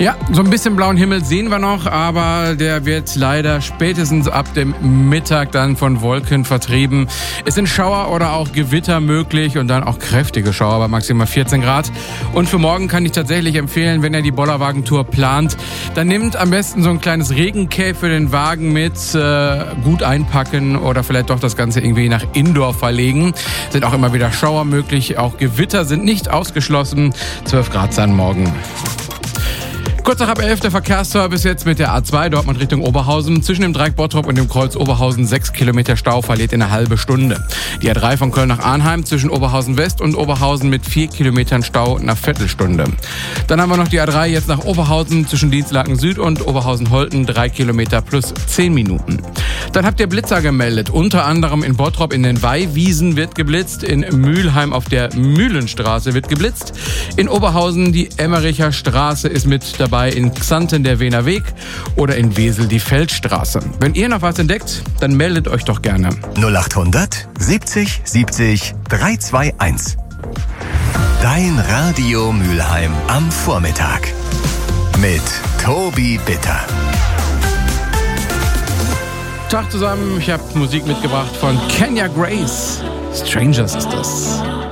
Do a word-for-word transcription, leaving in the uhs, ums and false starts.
Ja, so ein bisschen blauen Himmel sehen wir noch, aber der wird leider spätestens ab dem Mittag dann von Wolken vertrieben. Es sind Schauer oder auch Gewitter möglich und dann auch kräftige Schauer bei maximal vierzehn Grad. Und für morgen kann ich tatsächlich empfehlen, wenn ihr die Bollerwagentour plant, dann nehmt am besten so ein kleines Regencape für den Wagen mit, äh, gut einpacken oder vielleicht doch das Ganze irgendwie nach Indoor verlegen. Sind auch immer wieder Schauer möglich, auch Gewitter sind nicht ausgeschlossen. zwölf Grad dann morgen. Kurz nach ab elf der Verkehrsservice jetzt mit der A zwei Dortmund Richtung Oberhausen. Zwischen dem Dreieck Bottrop und dem Kreuz Oberhausen sechs Kilometer Stau, verliert in eine halbe Stunde. Die A drei von Köln nach Arnheim zwischen Oberhausen West und Oberhausen mit vier Kilometern Stau in einer Viertelstunde. Dann haben wir noch die A drei jetzt nach Oberhausen zwischen Dienstlaken Süd und Oberhausen-Holten, drei Kilometer plus zehn Minuten. Dann habt ihr Blitzer gemeldet, unter anderem in Bottrop in den Weihwiesen wird geblitzt, in Mülheim auf der Mühlenstraße wird geblitzt, in Oberhausen die Emmericher Straße ist mit dabei, in Xanten der Wiener Weg oder in Wesel die Feldstraße. Wenn ihr noch was entdeckt, dann meldet euch doch gerne. null acht hundert siebzig siebzig dreihunderteinundzwanzig. Dein Radio Mülheim am Vormittag mit Tobi Bitter. Tag zusammen, ich habe Musik mitgebracht von Kenya Grace. Strangers ist das.